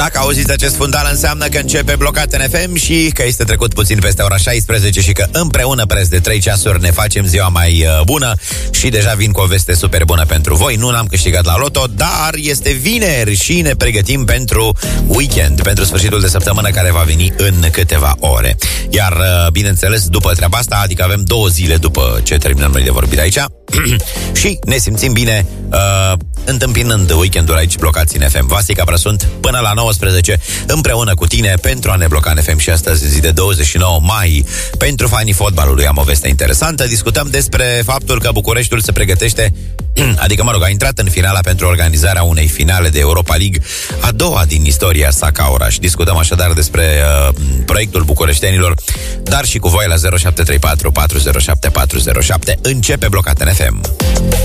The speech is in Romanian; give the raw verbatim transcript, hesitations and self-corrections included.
Dacă auziți acest fundal, înseamnă că începe Blocat N F M și că este trecut puțin peste ora șaisprezece și că împreună preț de trei ceasuri ne facem ziua mai uh, bună și deja vin cu o veste super bună pentru voi. Nu l-am câștigat la loto, dar este vineri și ne pregătim pentru weekend, pentru sfârșitul de săptămână care va veni în câteva ore. Iar, uh, bineînțeles, după treaba asta, adică avem două zile după ce terminăm noi de vorbit aici și ne simțim bine uh, întâmpinând weekendul aici blocați în F M. Vasica Prăsunt până la nouăsprezece împreună cu tine pentru a ne bloca în F M și astăzi zi de douăzeci și nouă mai. Pentru fanii fotbalului am o veste interesantă. Discutăm despre faptul că Bucureștiul se pregătește, adică mă rog, a intrat în finala pentru organizarea unei finale de Europa League, a doua din istoria sa ca oraș. Discutăm așadar despre uh, proiectul bucureștenilor, dar și cu voi la zero șapte trei patru patru zero șapte patru zero șapte. Începe Blocat în F M.